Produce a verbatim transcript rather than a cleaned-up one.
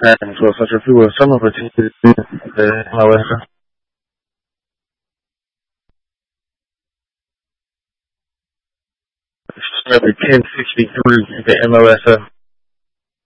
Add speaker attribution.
Speaker 1: And to such a few some opportunities the M L S. Number ten sixty-three, the M O S.